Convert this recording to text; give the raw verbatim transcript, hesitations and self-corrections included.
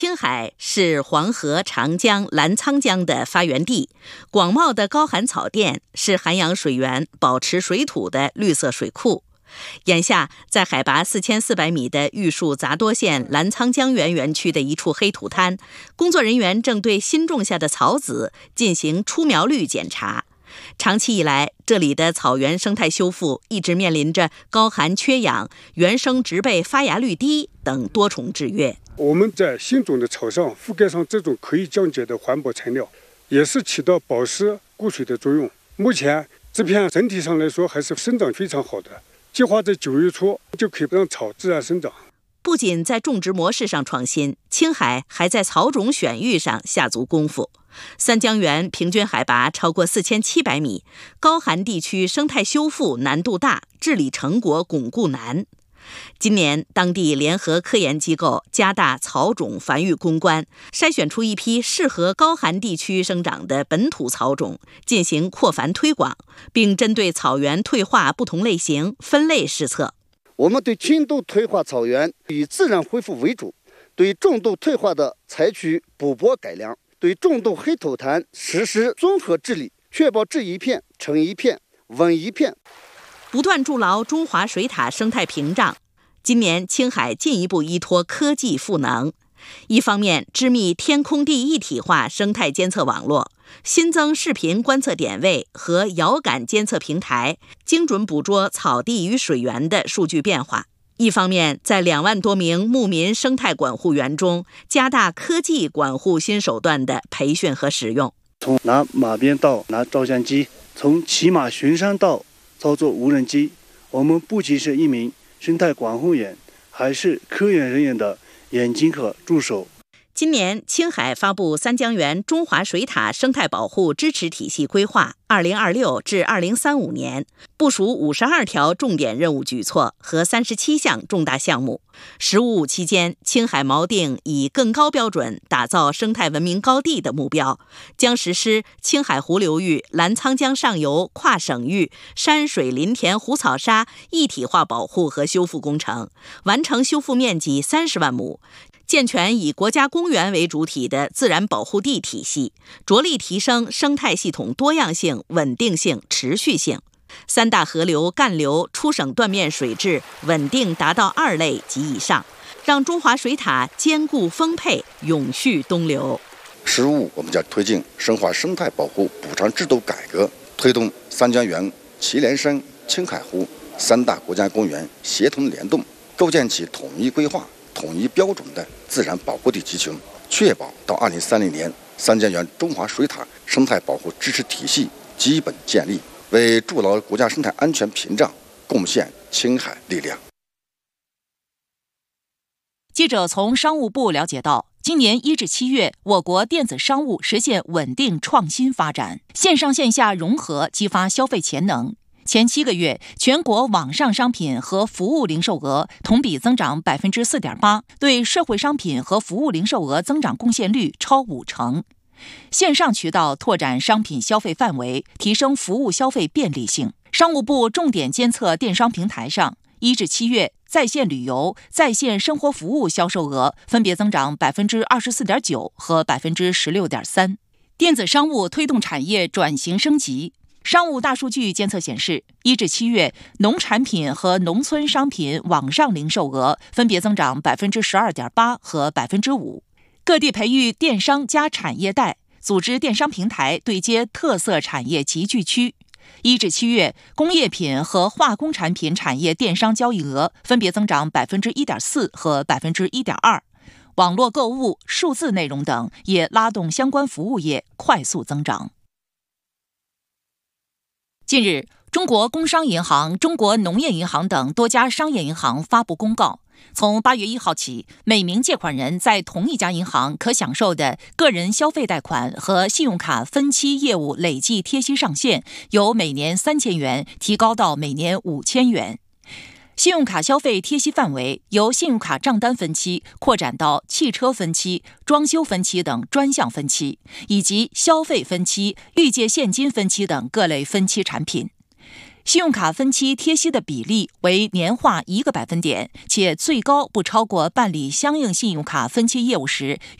青海是黄河、长江、澜沧江的发源地，广袤的高寒草甸是涵养水源、保持水土的绿色水库。眼下，在海拔四千四百米的玉树杂多县澜沧江源园区的一处黑土滩，工作人员正对新种下的草籽进行出苗率检查。长期以来，这里的草原生态修复一直面临着高寒缺氧、原生植被发芽率低等多重制约。 我们在新种的草上覆盖上这种可以降解的环保材料，也是起到保湿固水的作用。目前这片整体上来说还是生长非常好的，计划在九月初就可以让草自然生长。 不仅在种植模式上创新，青海还在草种选育上下足功夫。三江源平均海拔超过四千七百米，高寒地区生态修复难度大，治理成果巩固难。今年，当地联合科研机构加大草种繁育攻关，筛选出一批适合高寒地区生长的本土草种，进行扩繁推广，并针对草原退化不同类型分类施测。 我们对轻度退化草原以自然恢复为主，对重度退化的采取补播改良，对重度黑土滩实施综合治理，确保治一片成一片稳一片。 不断筑牢中华水塔生态屏障，今年青海进一步依托科技赋能，一方面织密天空地一体化生态监测网络，新增视频观测点位和遥感监测平台，精准捕捉草地与水源的数据变化；一方面，在两万多名牧民生态管护员中，加大科技管护新手段的培训和使用。 从拿马鞭到拿照相机，从骑马巡山到操作无人机，我们不仅是一名生态管护员，还是科研人员的眼睛和助手。 今年，青海发布三江源中华水塔生态保护支持体系规划二零二六至二零三五年，部署五十二条重点任务举措和三十七项重大项目。十五五期间，青海锚定以更高标准打造生态文明高地的目标，将实施青海湖流域澜沧江上游跨省域山水林田湖草沙一体化保护和修复工程，完成修复面积三十万亩。健全以国家公园为主体的自然保护地体系，着力提升生态系统多样性、稳定性、持续性。三大河流干流出省断面水质稳定达到二类及以上，让中华水塔坚固丰沛、永续东流。 十五，我们将推进深化生态保护补偿制度改革，推动三江源、祁连山、青海湖三大国家公园协同联动，构建起统一规划、统一标准的自然保护地集群，确保到二零三零年三江源中华水塔生态保护支持体系基本建立，为筑牢国家生态安全屏障贡献青海力量。 记者从商务部了解到，今年一至七月，我国电子商务实现稳定创新发展，线上线下融合，激发消费潜能。前七个月，全国网上商品和服务零售额同比增长百分之四点八，对社会商品和服务零售额增长贡献率超五成。线上渠道拓展商品消费范围，提升服务消费便利性。商务部重点监测电商平台上，一至七月在线旅游、在线生活服务销售额分别增长百分之二十四点九和百分之十六点三。电子商务推动产业转型升级。商务大数据监测显示，一至七月，农产品和农村商品网上零售额分别增长百分之十二点八和百分之五。各地培育电商加产业带，组织电商平台对接特色产业集聚区。一至七月，工业品和化工产品产业电商交易额分别增长百分之一点四和百分之一点二。网络购物、数字内容等也拉动相关服务业快速增长。近日，中国工商银行、中国农业银行等多家商业银行发布公告，从八月一号起，每名借款人在同一家银行可享受的个人消费贷款和信用卡分期业务累计贴息上限由每年三千元提高到每年五千元。信用卡消费贴息范围由信用卡账单分期扩展到汽车分期、装修分期等专项分期，以及消费分期、预借现金分期等各类分期产品。 信用卡分期贴息的比例为年化一个百分点，且最高不超过办理相应信用卡分期业务时